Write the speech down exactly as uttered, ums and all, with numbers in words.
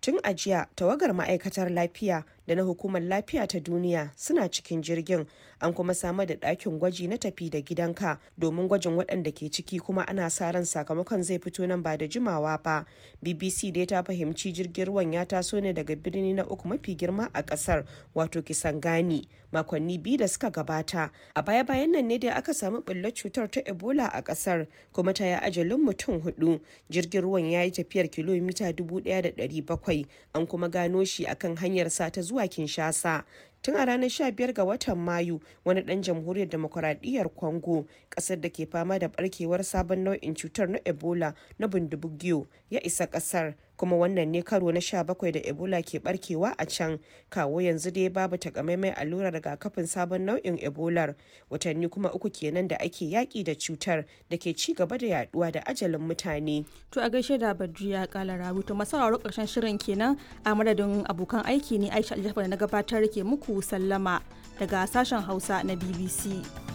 Tun a jiya tawagar ma'aikatar lafiya da na hukumar lafiya ta duniya suna cikin jirgin, an kuma samar da ɗakin gwaji na tafi da gidanka domin gwajin waɗanda ke ciki, kuma ana sa ran sakamakon zai fito nan ba da jimawa ba. B B C dai ta fahimci jirgin ruwan ya taso ne daga birni na uku mafi girma a ƙasar, wato Kisangani, makonni biyu da suka gabata. A baya-bayan nan ne dai aka samu ɓullar cutar ta Ebola a ƙasar, kuma ta yi ajalin mutum hudu. Jirgin ruwan ya yi tafiyar kilomita dubu ɗaya da ɗari bakwai, an kuma gano shi akan hanyar sa ta zuwa Kinshasa. Tun a ranar sha biyar ga watan Mayu, wani ɗan jamhuriyar demokuraɗiyyar Congo, ƙasar da ke fama da ɓarkewar sabon nau'in cutar na Ebola na Bundibugyo, ya isa ƙasar, kuma wannan ne karo na sha bakwai da Ebola ke ɓarkewa a can. Kawo yanzu dai babu takamaimai allurar rigakafin sabon nau'in Ebolar, watanni kuma uku kenan da ake yaƙi da cutar da ke ci gaba da yaduwa da ajalin mutane. To a gaishe da Badriya Kala Rabu, to masauraro ƙarshen shirin kenan, a madadin abokan aiki ne Aisha Aljafar da na gabatar ke muku sallama daga sashen Hausa na B B C.